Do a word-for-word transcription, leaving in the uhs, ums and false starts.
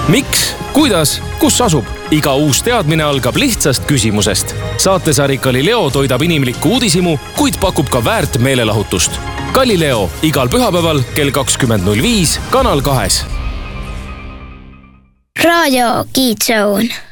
Miks, kuidas, kus asub? Iga uus teadmine algab lihtsast küsimusest. Saatesari Galileo toidab inimlikku uudishimu, kuid pakub ka väärt meelelahutust. Galileo igal pühapäeval kell kakskümmend null viis Kanal kahes. Raadio Kids Zone.